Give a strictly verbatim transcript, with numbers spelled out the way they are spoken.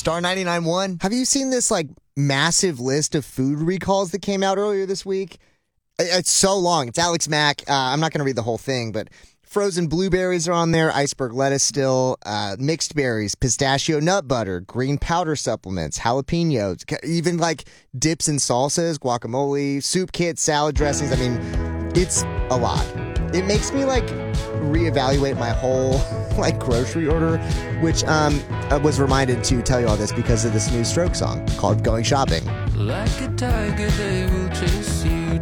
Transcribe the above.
Star ninety-nine one. Have you seen this like massive list of food recalls that came out earlier this week? It's so long. It's Alex Mack. Uh, I'm not going to read the whole thing, but frozen blueberries are on there, iceberg lettuce still, uh, mixed berries, pistachio nut butter, green powder supplements, jalapenos, even like dips and salsas, guacamole, soup kits, salad dressings. I mean, it's a lot. It makes me like reevaluate my whole like grocery order, which um, I was reminded to tell you all this because of this new Stroke song called Going Shopping. Like a tiger, they will chase you.